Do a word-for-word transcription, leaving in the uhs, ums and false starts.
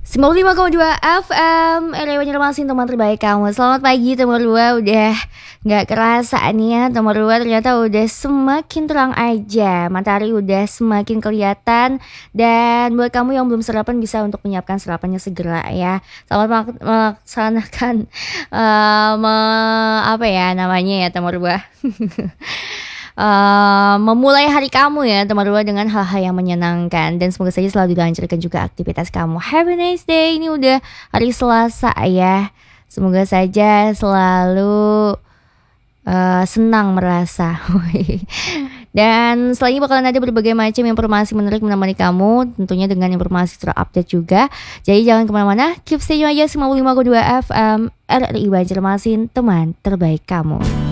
sembilan puluh lima koma dua F M R W Banjarmasin, teman terbaik kamu. Selamat pagi teman dua. Udah gak kerasa nih ya teman dua, ternyata udah semakin terang aja. Matahari udah semakin kelihatan. Dan buat kamu yang belum sarapan, bisa untuk menyiapkan sarapannya segera ya. Selamat melaksanakan uh, me, Apa ya namanya ya teman dua. Uh, memulai hari kamu ya teman dua dengan hal-hal yang menyenangkan, dan semoga saja selalu dilancarkan juga aktivitas kamu. Have a nice day. Ini udah hari Selasa ya. Semoga saja selalu uh, senang merasa. Dan selanjutnya bakalan ada berbagai macam informasi menarik menemani kamu, tentunya dengan informasi terupdate juga. Jadi jangan kemana-mana, keep stay aja sembilan puluh lima koma dua F M R R I Banjarmasin, teman terbaik kamu.